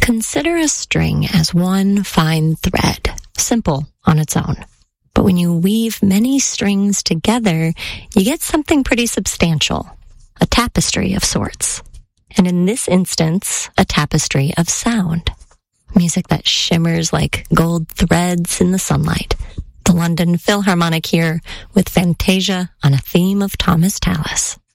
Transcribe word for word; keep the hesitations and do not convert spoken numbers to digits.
Consider a string as one fine thread, simple on its own. But when you weave many strings together, you get something pretty substantial, a tapestry of sorts. And in this instance, a tapestry of sound. Music that shimmers like gold threads in the sunlight. The London Philharmonic here with Fantasia on a theme of Thomas Tallis.